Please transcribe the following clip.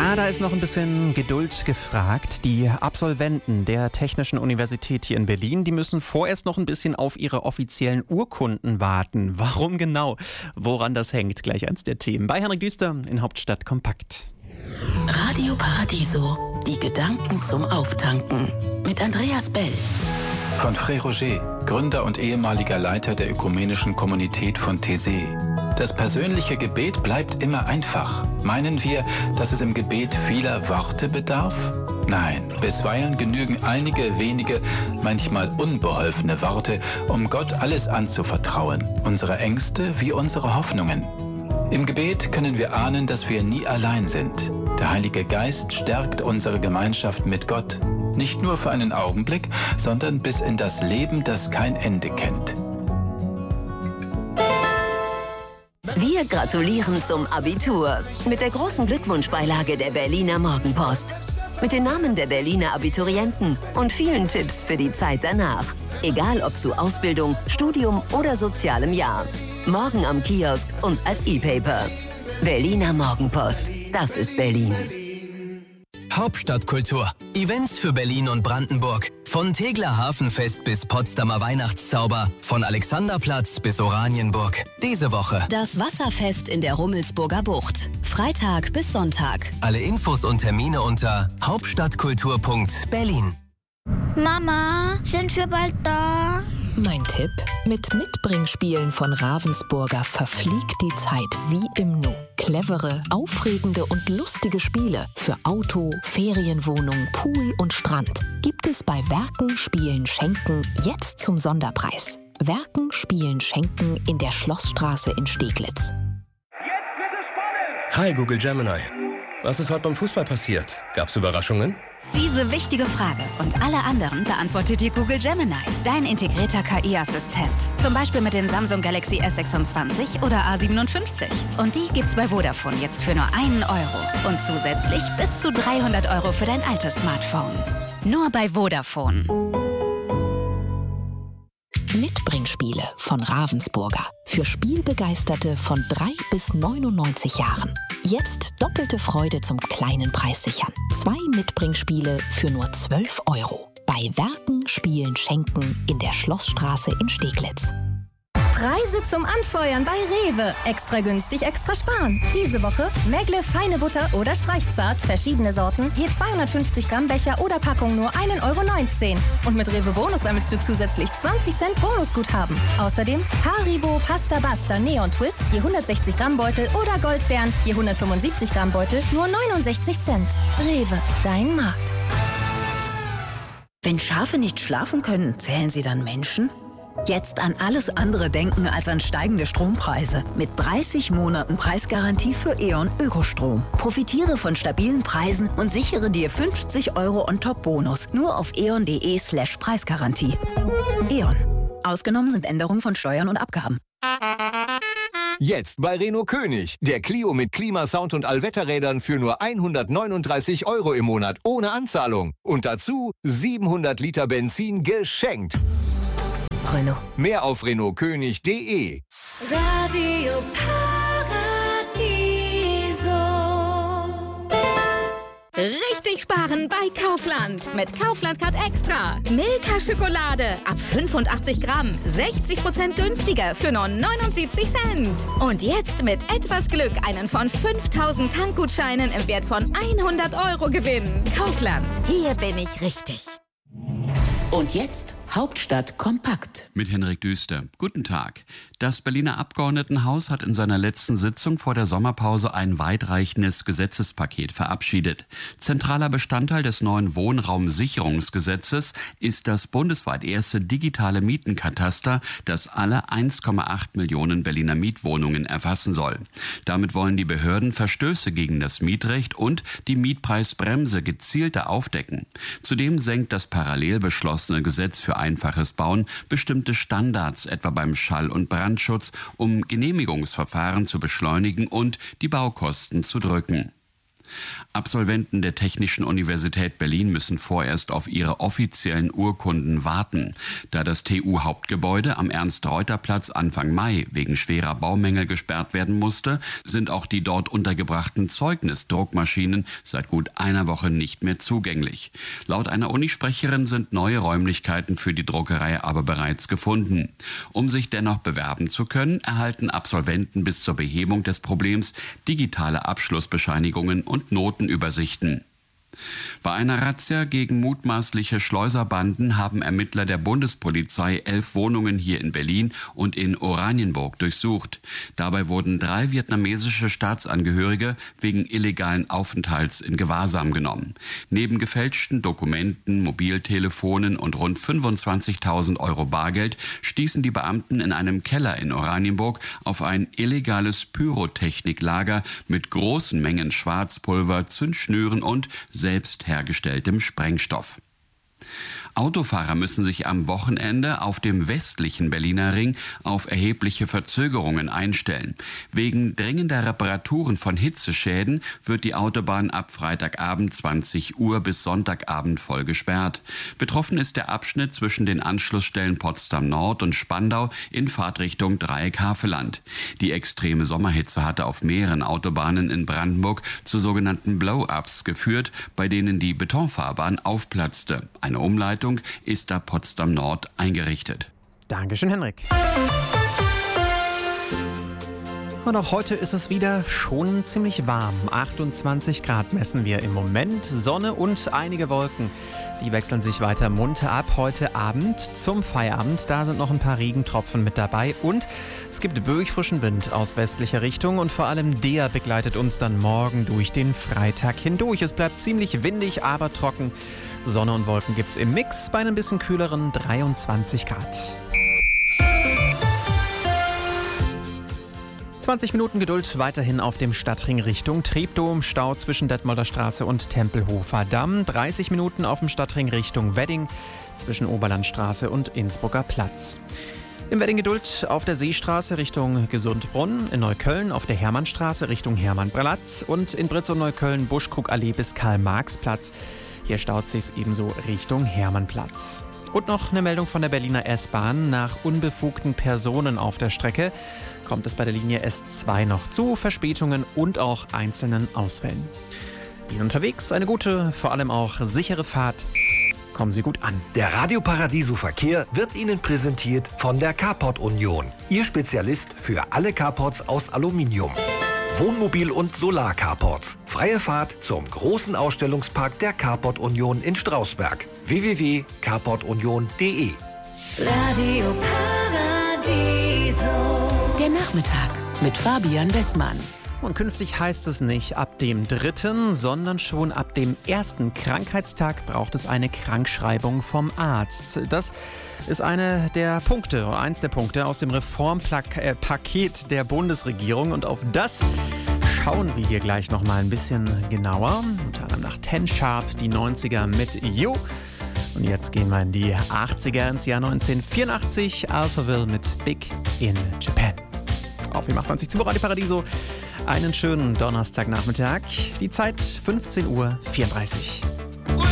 Ja, da ist noch ein bisschen Geduld gefragt. Die Absolventen der Technischen Universität hier in Berlin, die müssen vorerst noch ein bisschen auf ihre offiziellen Urkunden warten. Warum genau? Woran das hängt? Gleich eins der Themen. Bei Henrik Düster in Hauptstadt Kompakt. Radio Paradiso, die Gedanken zum Auftanken. Mit Andreas Bell. Von Frère Roger, Gründer und ehemaliger Leiter der ökumenischen Kommunität von Taizé. Das persönliche Gebet bleibt immer einfach. Meinen wir, dass es im Gebet vieler Worte bedarf? Nein, bisweilen genügen einige wenige, manchmal unbeholfene Worte, um Gott alles anzuvertrauen, unsere Ängste wie unsere Hoffnungen. Im Gebet können wir ahnen, dass wir nie allein sind. Der Heilige Geist stärkt unsere Gemeinschaft mit Gott. Nicht nur für einen Augenblick, sondern bis in das Leben, das kein Ende kennt. Wir gratulieren zum Abitur mit der großen Glückwunschbeilage der Berliner Morgenpost. Mit den Namen der Berliner Abiturienten und vielen Tipps für die Zeit danach. Egal ob zu Ausbildung, Studium oder sozialem Jahr. Morgen am Kiosk und als E-Paper. Berliner Morgenpost. Das ist Berlin. Hauptstadtkultur. Events für Berlin und Brandenburg. Von Tegeler Hafenfest bis Potsdamer Weihnachtszauber. Von Alexanderplatz bis Oranienburg. Diese Woche das Wasserfest in der Rummelsburger Bucht. Freitag bis Sonntag. alle Infos und Termine unter hauptstadtkultur.berlin. Mama, sind wir bald da? Mein Tipp: Mit Mitbringspielen von Ravensburger verfliegt die Zeit wie im Nu. Clevere, aufregende und lustige Spiele für Auto, Ferienwohnung, Pool und Strand gibt es bei Werken, Spielen, Schenken jetzt zum Sonderpreis. Werken, Spielen, Schenken in der Schlossstraße in Steglitz. Jetzt wird es spannend! Hi Google Gemini. Was ist heute beim Fußball passiert? Gab's Überraschungen? Diese wichtige Frage und alle anderen beantwortet dir Google Gemini, dein integrierter KI-Assistent. Zum Beispiel mit dem Samsung Galaxy S26 oder A57. Und die gibt's bei Vodafone jetzt für nur 1 Euro. Und zusätzlich bis zu 300 Euro für dein altes Smartphone. Nur bei Vodafone. Mitbringspiele von Ravensburger. Für Spielbegeisterte von 3 bis 99 Jahren. Jetzt doppelte Freude zum kleinen Preis sichern. 2 Mitbringspiele für nur 12 Euro. Bei Werken, Spielen, Schenken in der Schlossstraße in Steglitz. Preise zum Anfeuern bei Rewe. Extra günstig, extra sparen. Diese Woche Megle feine Butter oder Streichzart, verschiedene Sorten, je 250 Gramm Becher oder Packung nur 1,19 Euro. Und mit Rewe Bonus sammelst du zusätzlich 20 Cent Bonusguthaben. Außerdem Haribo Pasta Basta Neon Twist, je 160 Gramm Beutel oder Goldbeeren, je 175 Gramm Beutel, nur 69 Cent. Rewe, dein Markt. Wenn Schafe nicht schlafen können, zählen sie dann Menschen? Jetzt an alles andere denken als an steigende Strompreise. Mit 30 Monaten Preisgarantie für E.ON Ökostrom. Profitiere von stabilen Preisen und sichere dir 50 Euro On-Top-Bonus. Nur auf eon.de/Preisgarantie. E.ON. Ausgenommen sind Änderungen von Steuern und Abgaben. Jetzt bei Renault König. Der Clio mit Klimasound und Allwetterrädern für nur 139 Euro im Monat ohne Anzahlung. Und dazu 700 Liter Benzin geschenkt. Renault. Mehr auf renaultkönig.de. Radio Paradiso. Richtig sparen bei Kaufland. Mit Kaufland Card Extra. Milka Schokolade ab 85 Gramm. 60% günstiger für nur 79 Cent. Und jetzt mit etwas Glück einen von 5000 Tankgutscheinen im Wert von 100 Euro gewinnen. Kaufland. Hier bin ich richtig. Und jetzt Hauptstadt kompakt. Mit Henrik Düster. Guten Tag. Das Berliner Abgeordnetenhaus hat in seiner letzten Sitzung vor der Sommerpause ein weitreichendes Gesetzespaket verabschiedet. Zentraler Bestandteil des neuen Wohnraumsicherungsgesetzes ist das bundesweit erste digitale Mietenkataster, das alle 1,8 Millionen Berliner Mietwohnungen erfassen soll. Damit wollen die Behörden Verstöße gegen das Mietrecht und die Mietpreisbremse gezielter aufdecken. Zudem senkt das parallel beschlossene Gesetz für einfaches Bauen bestimmte Standards, etwa beim Schall- und Brandschutz, um Genehmigungsverfahren zu beschleunigen und die Baukosten zu drücken. Absolventen der Technischen Universität Berlin müssen vorerst auf ihre offiziellen Urkunden warten. Da das TU-Hauptgebäude am Ernst-Reuter-Platz Anfang Mai wegen schwerer Baumängel gesperrt werden musste, sind auch die dort untergebrachten Zeugnisdruckmaschinen seit gut einer Woche nicht mehr zugänglich. Laut einer Unisprecherin sind neue Räumlichkeiten für die Druckerei aber bereits gefunden. Um sich dennoch bewerben zu können, erhalten Absolventen bis zur Behebung des Problems digitale Abschlussbescheinigungen und Notenübersichten. Bei einer Razzia gegen mutmaßliche Schleuserbanden haben Ermittler der Bundespolizei 11 Wohnungen hier in Berlin und in Oranienburg durchsucht. Dabei wurden 3 vietnamesische Staatsangehörige wegen illegalen Aufenthalts in Gewahrsam genommen. Neben gefälschten Dokumenten, Mobiltelefonen und rund 25.000 Euro Bargeld stießen die Beamten in einem Keller in Oranienburg auf ein illegales Pyrotechniklager mit großen Mengen Schwarzpulver, Zündschnüren und selbst hergestelltem Sprengstoff. Autofahrer müssen sich am Wochenende auf dem westlichen Berliner Ring auf erhebliche Verzögerungen einstellen. Wegen dringender Reparaturen von Hitzeschäden wird die Autobahn ab Freitagabend 20 Uhr bis Sonntagabend voll gesperrt. Betroffen ist der Abschnitt zwischen den Anschlussstellen Potsdam Nord und Spandau in Fahrtrichtung Dreieck-Havelland. Die extreme Sommerhitze hatte auf mehreren Autobahnen in Brandenburg zu sogenannten Blow-ups geführt, bei denen die Betonfahrbahn aufplatzte. Eine Umleitung ist da Potsdam Nord eingerichtet. Dankeschön, Henrik. Und auch heute ist es wieder schon ziemlich warm. 28 Grad messen wir im Moment. Sonne und einige Wolken. Die wechseln sich weiter munter ab heute Abend zum Feierabend. Da sind noch ein paar Regentropfen mit dabei. Und es gibt böig frischen Wind aus westlicher Richtung. Und vor allem der begleitet uns dann morgen durch den Freitag hindurch. Es bleibt ziemlich windig, aber trocken. Sonne und Wolken gibt's im Mix bei einem bisschen kühleren 23 Grad. 20 Minuten Geduld weiterhin auf dem Stadtring Richtung Treptow, Stau zwischen Detmolder Straße und Tempelhofer Damm. 30 Minuten auf dem Stadtring Richtung Wedding zwischen Oberlandstraße und Innsbrucker Platz. Im Wedding Geduld auf der Seestraße Richtung Gesundbrunn, in Neukölln auf der Hermannstraße Richtung Hermannplatz und in Britzow-Neukölln Buschkrug-Allee bis Karl-Marx-Platz. Hier staut sich's ebenso Richtung Hermannplatz. Und noch eine Meldung von der Berliner S-Bahn. Nach unbefugten Personen auf der Strecke kommt es bei der Linie S2 noch zu Verspätungen und auch einzelnen Ausfällen. Ihnen unterwegs eine gute, vor allem auch sichere Fahrt. Kommen Sie gut an. Der Radio Paradiso Verkehr wird Ihnen präsentiert von der Carport Union. Ihr Spezialist für alle Carports aus Aluminium. Wohnmobil- und Solar-Carports. Freie Fahrt zum großen Ausstellungspark der Carport Union in Strausberg. www.carportunion.de. Radio Paradiso. Der Nachmittag mit Fabian Westmann. Und künftig heißt es nicht ab dem 3., sondern schon ab dem 1. Krankheitstag braucht es eine Krankschreibung vom Arzt. Das ist eins der Punkte aus dem Reformpaket der Bundesregierung. Und auf das schauen wir hier gleich noch mal ein bisschen genauer. Unter anderem nach 10 Sharp, die 90er mit You. Und jetzt gehen wir in die 80er, ins Jahr 1984. Alphaville mit Big in Japan. Auf dem 28 zum Radio Paradiso. Einen schönen Donnerstagnachmittag. Die Zeit 15:34 Uhr.